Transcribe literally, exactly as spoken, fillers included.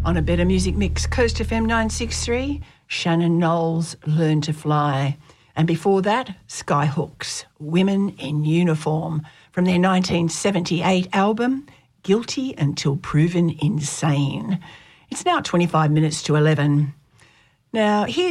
On a Better Music Mix, Coast F M nine sixty-three, Shannon Knowles, Learn to Fly. And before that, Skyhooks, Women in Uniform, from their nineteen seventy-eight album, Guilty Until Proven Insane. It's now twenty-five minutes to eleven. Now, here's